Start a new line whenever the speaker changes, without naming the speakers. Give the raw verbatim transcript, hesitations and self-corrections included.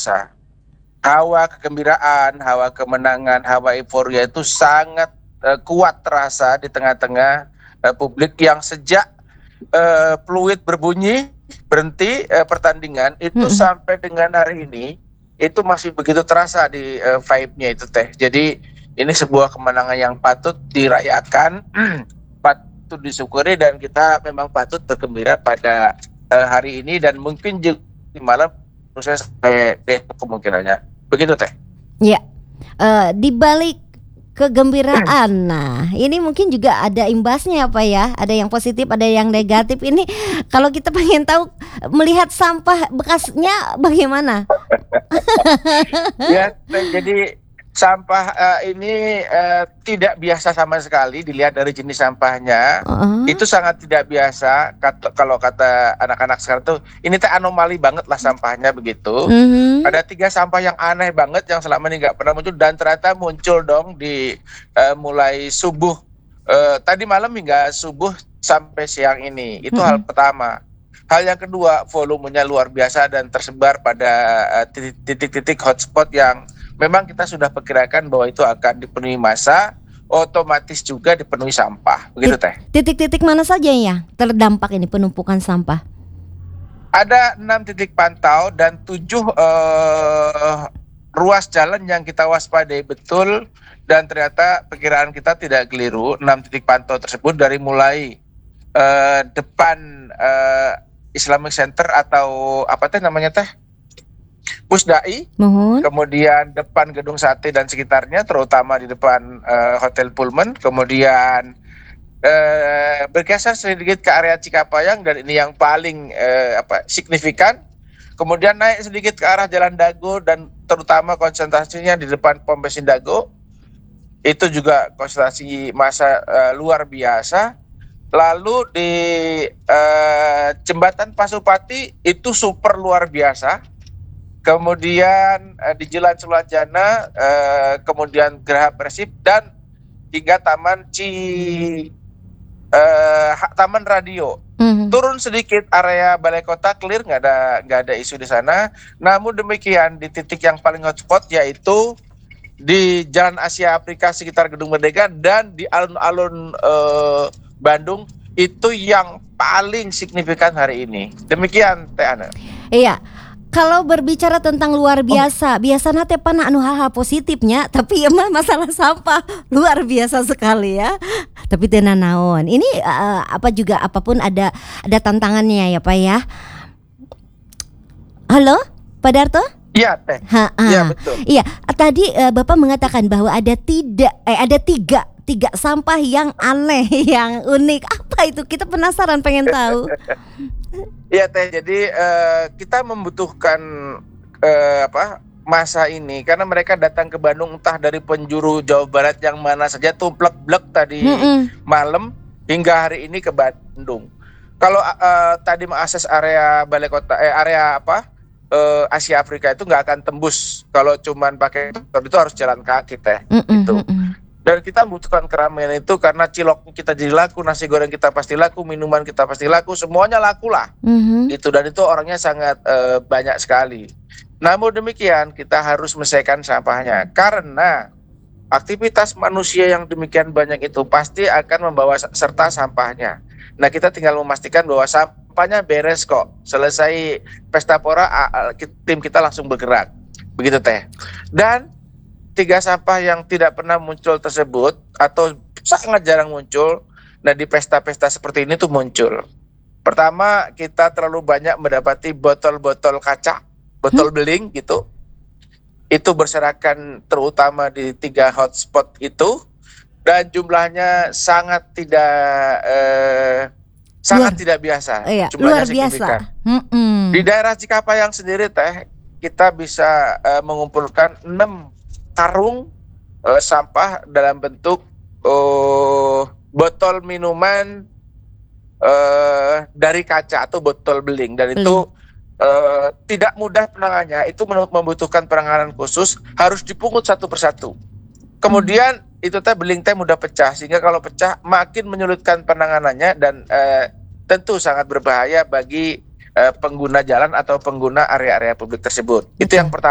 biasa. Hawa kegembiraan, hawa kemenangan, hawa euforia itu sangat uh, kuat terasa di tengah-tengah uh, publik yang sejak uh, peluit berbunyi berhenti uh, pertandingan itu
Mm-mm.
sampai dengan hari ini itu masih begitu terasa di uh, vibe-nya itu teh. Jadi ini sebuah kemenangan yang patut dirayakan, patut disyukuri, dan kita memang patut bergembira pada uh, hari ini dan mungkin juga di malam saya sampai besok kemungkinannya. Begitu teh.
Ya, eh, di balik kegembiraan, nah ini mungkin juga ada imbasnya apa ya? Ada yang positif, ada yang negatif. Ini kalau kita pengen tahu melihat sampah bekasnya bagaimana?
Ya, teh, jadi sampah eh, ini eh, tidak biasa sama sekali dilihat dari jenis sampahnya.
Oh,
Itu sangat tidak biasa. Kata, kalau kata anak-anak sekarang tuh, ini teh anomali banget lah sampahnya begitu.
mhm.
Ada tiga sampah yang aneh banget yang selama ini nggak pernah muncul dan ternyata muncul dong di eh, mulai subuh eh, tadi malam hingga subuh sampai siang ini. Itu hal
Mm-mm.
pertama. Hal yang kedua, volumenya luar biasa dan tersebar pada eh, titik- titik-titik hotspot yang memang kita sudah perkirakan bahwa itu akan dipenuhi massa, otomatis juga dipenuhi sampah. Begitu teh.
Titik-titik mana saja ya terdampak ini penumpukan sampah?
Ada enam titik pantau dan tujuh eh, ruas jalan yang kita waspadai betul, dan ternyata perkiraan kita tidak keliru. Enam titik pantau tersebut dari mulai eh, depan eh, Islamic Center atau apa teh namanya teh? Pusdai,
Mohon.
kemudian depan Gedung Sate dan sekitarnya, terutama di depan eh, Hotel Pullman, kemudian eh, bergeser sedikit ke area Cikapayang, dan ini yang paling eh, apa signifikan. Kemudian naik sedikit ke arah Jalan Dago dan terutama konsentrasinya di depan Pom Bensin Dago. Itu juga konsentrasi massa eh, luar biasa. Lalu di eh, Jembatan Pasupati itu super luar biasa. Kemudian eh, di Jalan Sulajana, eh, kemudian Geraha Persib, dan hingga Taman Ci eh, Ha- Taman Radio.
Mhm.
Turun sedikit area Balai Kota clear, nggak ada nggak ada isu di sana. Namun demikian di titik yang paling hotspot yaitu di Jalan Asia Afrika sekitar Gedung Merdeka dan di alun-alun eh, Bandung, itu yang paling signifikan hari ini. Demikian Teh Ana.
Iya. Kalau berbicara tentang luar biasa, biasanya teh pana anu hal-hal positifnya, tapi ya mah masalah sampah luar biasa sekali ya. Tapi tenan naon. Ini eh, apa juga apapun ada ada tantangannya ya Pak ya. Halo, Pak Darto?
Iya Teh.
Ha,
Iya
ah.
betul.
Iya, tadi eh, Bapak mengatakan bahwa ada tidak eh ada tiga tiga sampah yang aneh, yang unik. Apa itu? Kita penasaran pengen tahu.
Iya Teh. Jadi eh, kita membutuhkan eh, apa masa ini karena mereka datang ke Bandung entah dari penjuru Jawa Barat yang mana saja, tumplek-blek tadi
Mm-mm.
malam hingga hari ini ke Bandung. Kalau eh, tadi mengakses area Balai Kota, eh, area apa eh, Asia Afrika itu nggak akan tembus. Kalau cuman pakai motor itu harus jalan kaki Teh.
Mm-mm,
Gitu.
mm-mm.
Dan kita membutuhkan keramaian itu karena cilok kita jadi laku, nasi goreng kita pasti laku, minuman kita pasti laku, semuanya laku lah.
Mhm.
Itu, dan itu orangnya sangat eh, banyak sekali. Namun demikian kita harus menyelesaikan sampahnya karena aktivitas manusia yang demikian banyak itu pasti akan membawa serta sampahnya. Nah, kita tinggal memastikan bahwa sampahnya beres kok. Selesai pesta pora, a- a- ki- tim kita langsung bergerak. Begitu Teh. Dan tiga sampah yang tidak pernah muncul tersebut atau sangat jarang muncul, nah di pesta-pesta seperti ini tuh muncul. Pertama, kita terlalu banyak mendapati botol-botol kaca, botol beling gitu. Itu berserakan terutama di tiga hotspot itu, dan jumlahnya sangat tidak eh, sangat
Luar-
tidak biasa.
Iya,
Jumlahnya
luar biasa.
signifikan.
Mm-mm.
Di daerah Cikapayang sendiri Teh, kita bisa eh, mengumpulkan enam karung eh, sampah dalam bentuk eh, botol minuman eh, dari kaca atau botol beling, dan itu eh, tidak mudah penanganannya. Itu men- membutuhkan penanganan khusus, harus dipungut satu persatu. Kemudian itu teh beling teh mudah pecah, sehingga kalau pecah makin menyulitkan penanganannya dan eh, tentu sangat berbahaya bagi eh, pengguna jalan atau pengguna area-area publik tersebut. Itu yang pertama.